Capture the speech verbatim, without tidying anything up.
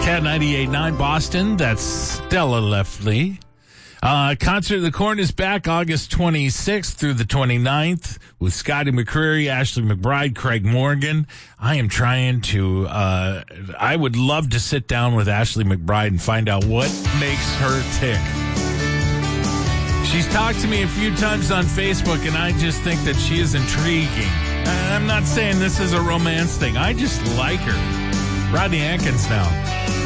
Cat ninety-eight point nine Boston. That's Stella Leftley. Uh, Concert of the Corn is back August twenty-sixth through the twenty-ninth with Scotty McCreery, Ashley McBryde, Craig Morgan. I am trying to, uh, I would love to sit down with Ashley McBryde and find out what makes her tick. She's talked to me a few times on Facebook, and I just think that she is intriguing. I'm not saying this is a romance thing. I just like her. Rodney Atkins now.